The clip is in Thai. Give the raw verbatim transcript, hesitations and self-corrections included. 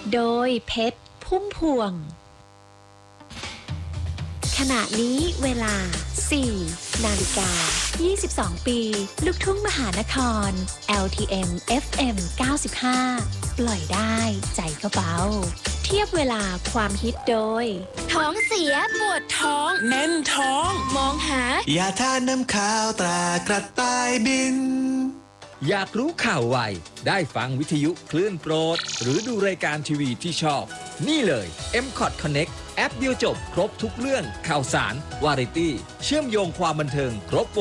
โดยเพชรพุ่มพวงขณะนี้เวลาสี่นาฬิกายี่สิบสองปีลูกทุ่งมหานคร แอล ที เอ็ม เอฟ เอ็ม เก้าสิบห้า ปล่อยได้ใจก็เบาเทียบเวลาความฮิตโดยท้องเสียปวดท้องแน่นท้องมองหายาทาน้ำข้าวตรากระต่ายบินอยากรู้ข่าวไวได้ฟังวิทยุคลื่นโปรดหรือดูรายการทีวีที่ชอบนี่เลย เอ็ม คอท Connect แอปเดียวจบครบทุกเรื่องข่าวสารวาไรตี้เชื่อมโยงความบันเทิงครบ